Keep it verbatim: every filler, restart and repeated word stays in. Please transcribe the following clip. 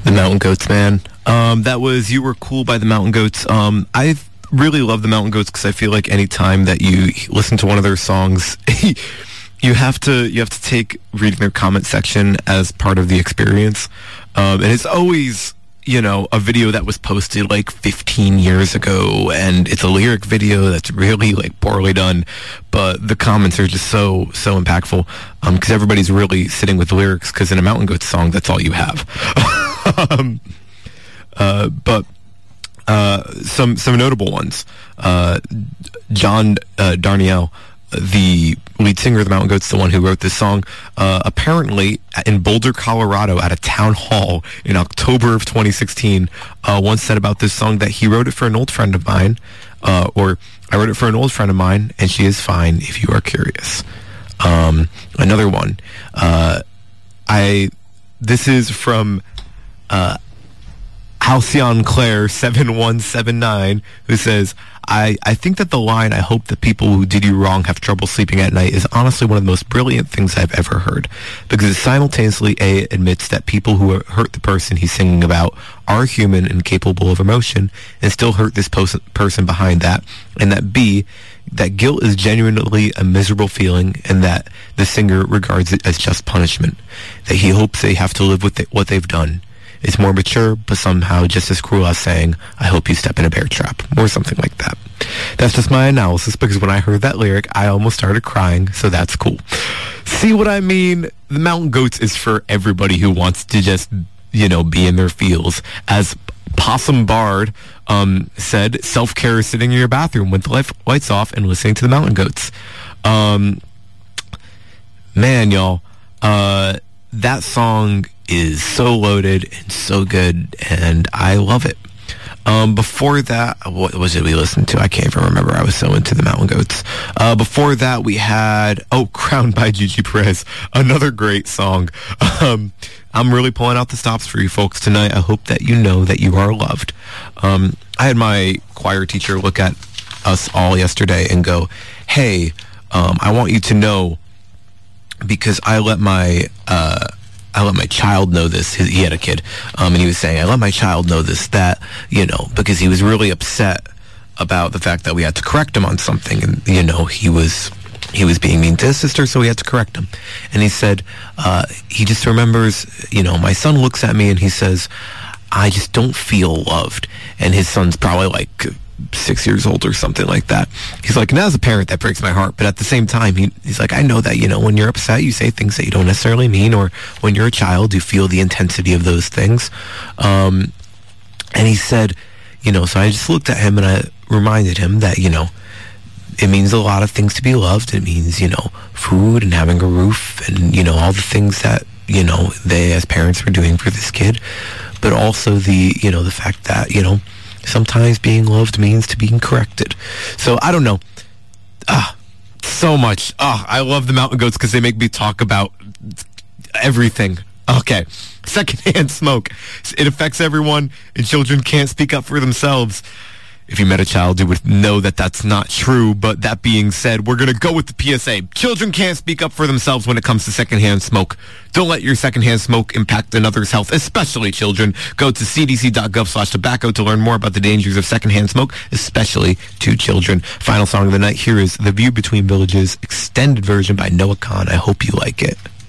The Mountain Goats, man. Um, that was You Were Cool by the Mountain Goats. Um, I really love the Mountain Goats because I feel like any time that you listen to one of their songs, you have to you have to take reading their comment section as part of the experience. Um, and it's always, you know, a video that was posted like fifteen years ago, and it's a lyric video that's really like poorly done, but the comments are just so so impactful because um, everybody's really sitting with the lyrics, because in a Mountain Goats song, that's all you have. um, uh, but uh, some some notable ones. Uh, John uh, Darnielle, the lead singer of the Mountain Goats, the one who wrote this song, uh, apparently in Boulder, Colorado, at a town hall in October of twenty sixteen, uh, once said about this song that he wrote it for an old friend of mine, uh, or I wrote it for an old friend of mine, and she is fine if you are curious. Um, another one, uh, I, this is from, uh, Halcyon Claire seven one seven nine, who says, I, I think that the line, I hope that people who did you wrong have trouble sleeping at night, is honestly one of the most brilliant things I've ever heard, because it simultaneously, A, admits that people who hurt the person he's singing about are human and capable of emotion, and still hurt this pos- person behind that, and that, B, that guilt is genuinely a miserable feeling, and that the singer regards it as just punishment, that he hopes they have to live with it, what they've done. It's more mature, but somehow just as cruel as saying, I hope you step in a bear trap, or something like that. That's just my analysis, because when I heard that lyric, I almost started crying, so that's cool. See what I mean? The Mountain Goats is for everybody who wants to just, you know, be in their feels. As Possum Bard um, said, self-care is sitting in your bathroom with the light, lights off and listening to the Mountain Goats. Um, man, y'all, uh, that song is so loaded and so good, and I love it. Um, before that, what was it we listened to? I can't even remember. I was so into the Mountain Goats. Uh, before that, we had, oh, Crowned by Gigi Perez, another great song. Um, I'm really pulling out the stops for you folks tonight. I hope that you know that you are loved. Um, I had my choir teacher look at us all yesterday and go, hey, um, I want you to know, because I let my, uh, I let my child know this. He, he had a kid, um, and he was saying, I let my child know this, that, you know, because he was really upset about the fact that we had to correct him on something, and, you know, he was he was being mean to his sister, so we had to correct him. And he said, uh, he just remembers, you know, my son looks at me and he says, I just don't feel loved. And his son's probably like six years old or something like that. He's like, now as a parent, that breaks my heart. But at the same time, he, he's like, I know that, you know, when you're upset, you say things that you don't necessarily mean, or when you're a child, you feel the intensity of those things. Um, and he said, you know, so I just looked at him and I reminded him that, you know, it means a lot of things to be loved. It means, you know, food and having a roof and, you know, all the things that, you know, they as parents were doing for this kid. But also the, you know, the fact that, you know, sometimes being loved means to being corrected. So, I don't know. Ah, so much. Ah, I love the Mountain Goats because they make me talk about everything. Okay. Secondhand smoke. It affects everyone, and children can't speak up for themselves. If you met a child, you would know that that's not true. But that being said, we're going to go with the P S A. Children can't speak up for themselves when it comes to secondhand smoke. Don't let your secondhand smoke impact another's health, especially children. Go to cdc.gov slash tobacco to learn more about the dangers of secondhand smoke, especially to children. Final song of the night. Here is The View Between Villages, extended version by Noah Khan. I hope you like it.